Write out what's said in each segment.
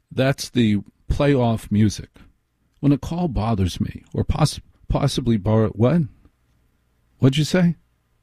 That's the playoff music. When a call bothers me, or possibly borrow... What? What'd you say?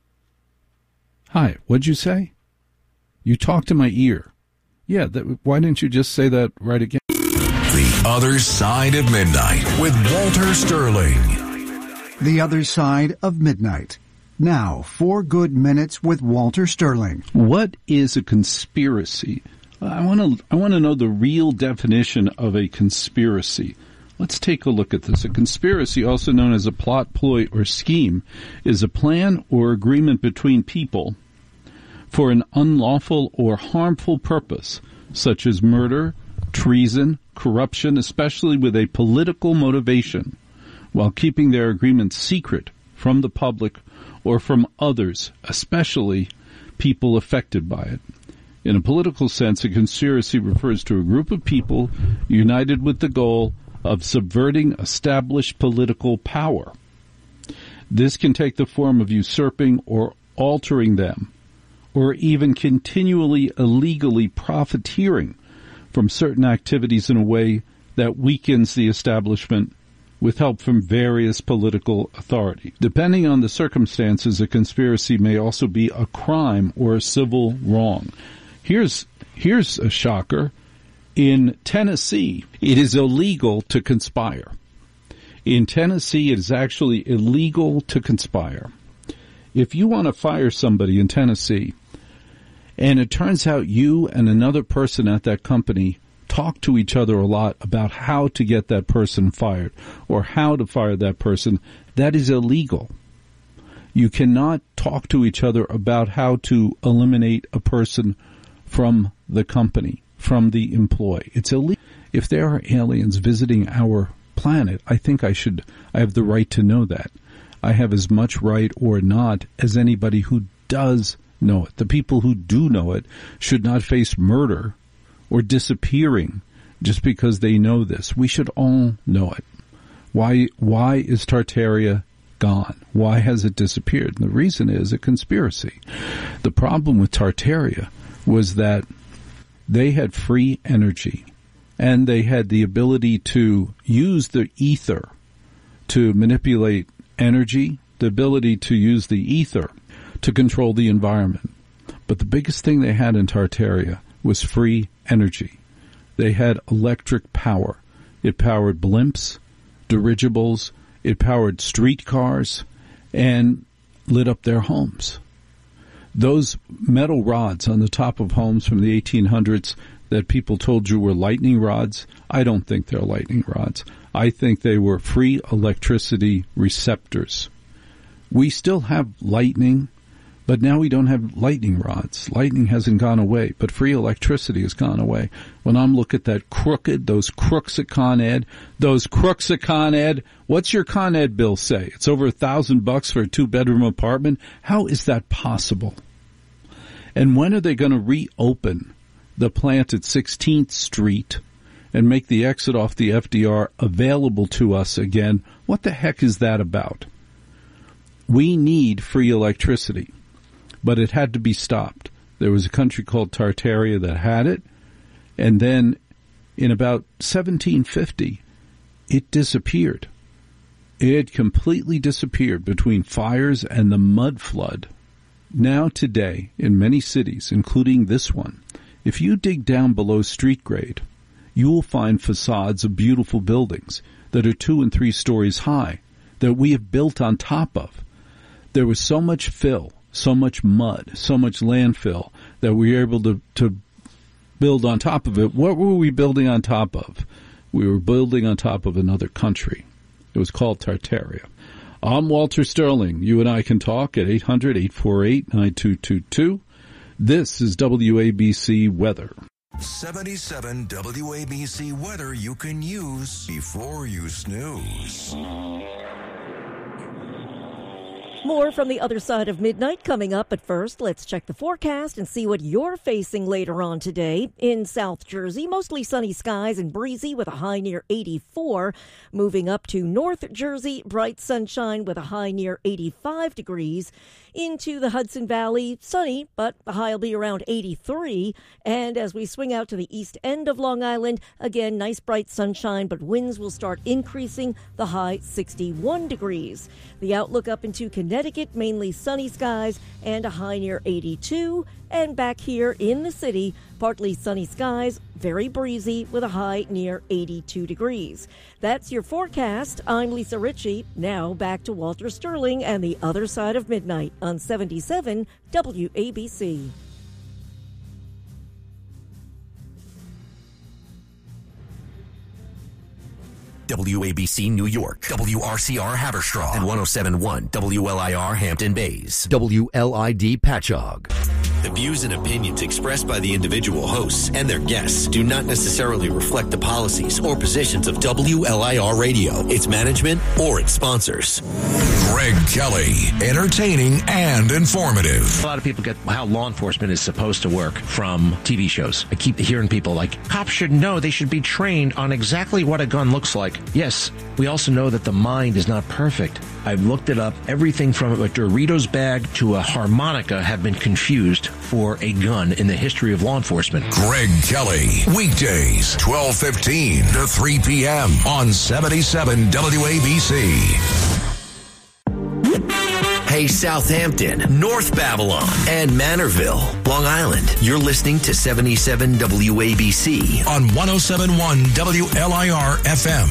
Hi, what'd you say? You talked to my ear. Yeah, why didn't you just say that right again? The Other Side of Midnight with Walter Sterling. The Other Side of Midnight. Now, 4 good minutes with Walter Sterling. What is a conspiracy? I want to know the real definition of a conspiracy. Let's take a look at this. A conspiracy, also known as a plot, ploy, or scheme, is a plan or agreement between people for an unlawful or harmful purpose, such as murder, treason, corruption, especially with a political motivation, while keeping their agreement secret from the public or from others, especially people affected by it. In a political sense, a conspiracy refers to a group of people united with the goal of subverting established political power. This can take the form of usurping or altering them, or even continually illegally profiteering from certain activities in a way that weakens the establishment with help from various political authorities. Depending on the circumstances, a conspiracy may also be a crime or a civil wrong. Here's a shocker. In Tennessee, it is illegal to conspire. In Tennessee, it is actually illegal to conspire. If you want to fire somebody in Tennessee, and it turns out you and another person at that company talk to each other a lot about how to get that person fired or how to fire that person, that is illegal. You cannot talk to each other about how to eliminate a person from the company, from the employee. It's illegal. If there are aliens visiting our planet, I think I have the right to know that. I have as much right or not as anybody who does know it. The people who do know it should not face murder or disappearing just because they know this. We should all know it. Why is Tartaria gone? Why has it disappeared? And the reason is a conspiracy. The problem with Tartaria was that they had free energy, and they had the ability to use the ether to manipulate energy, the ability to use the ether to control the environment. But the biggest thing they had in Tartaria was free energy. They had electric power. It powered blimps, dirigibles, it powered streetcars, and lit up their homes. Those metal rods on the top of homes from the 1800s that people told you were lightning rods, I don't think they're lightning rods. I think they were free electricity receptors. We still have lightning, but now we don't have lightning rods. Lightning hasn't gone away, but free electricity has gone away. When I'm looking at those crooks at Con Ed, what's your Con Ed bill say? It's over $1,000 for a 2-bedroom apartment? How is that possible? And when are they going to reopen the plant at 16th Street and make the exit off the FDR available to us again? What the heck is that about? We need free electricity, but it had to be stopped. There was a country called Tartaria that had it, and then in about 1750, it disappeared. It completely disappeared between fires and the mud flood. Now today, in many cities, including this one, if you dig down below street grade, you will find facades of beautiful buildings that are 2 and 3 stories high that we have built on top of. There was so much fill, so much mud, so much landfill that we were able to build on top of it. What were we building on top of? We were building on top of another country. It was called Tartaria. I'm Walter Sterling. You and I can talk at 800-848-9222. This is WABC Weather. 77 WABC weather you can use before you snooze. More from the other side of midnight coming up, but first, let's check the forecast and see what you're facing later on today. In South Jersey, mostly sunny skies and breezy with a high near 84. Moving up to North Jersey, bright sunshine with a high near 85 degrees. Into the Hudson Valley, sunny, but the high will be around 83. And as we swing out to the east end of Long Island, again, nice bright sunshine, but winds will start increasing, the high 61 degrees. The outlook up into Connecticut, mainly sunny skies and a high near 82. And back here in the city, partly sunny skies, very breezy with a high near 82 degrees. That's your forecast. I'm Lisa Ritchie. Now back to Walter Sterling and the other side of midnight on 77 WABC. WABC New York, WRCR Haverstraw, and 107.1 WLIR Hampton Bays, WLID Patchogue. The views and opinions expressed by the individual hosts and their guests do not necessarily reflect the policies or positions of WLIR Radio, its management, or its sponsors. Greg Kelly, entertaining and informative. A lot of people get how law enforcement is supposed to work from TV shows. I keep hearing people like, cops should know, they should be trained on exactly what a gun looks like. Yes, we also know that the mind is not perfect. I've looked it up. Everything from a Doritos bag to a harmonica have been confused for a gun in the history of law enforcement. Greg Kelly, weekdays, 12:15 to 3 p.m. on 77 WABC. Hey, Southampton, North Babylon, and Manorville, Long Island. You're listening to 77 WABC on 107.1 WLIR FM.